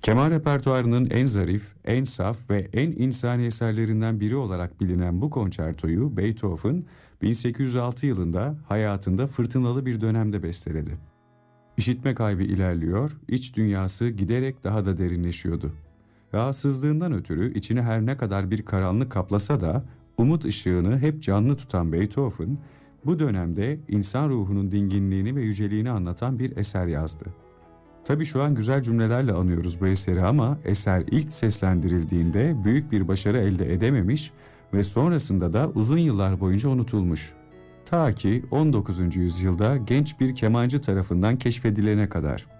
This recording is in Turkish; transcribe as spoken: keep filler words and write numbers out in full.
Keman repertuarının en zarif, en saf ve en insani eserlerinden biri olarak bilinen bu konçertoyu Beethoven bin sekiz yüz altı yılında hayatında fırtınalı bir dönemde besteledi. İşitme kaybı ilerliyor, iç dünyası giderek daha da derinleşiyordu. Rahatsızlığından ötürü içini her ne kadar bir karanlık kaplasa da umut ışığını hep canlı tutan Beethoven, bu dönemde insan ruhunun dinginliğini ve yüceliğini anlatan bir eser yazdı. Tabii şu an güzel cümlelerle anıyoruz bu eseri ama eser ilk seslendirildiğinde büyük bir başarı elde edememiş ve sonrasında da uzun yıllar boyunca unutulmuş. Ta ki on dokuzuncu yüzyılda genç bir kemancı tarafından keşfedilene kadar.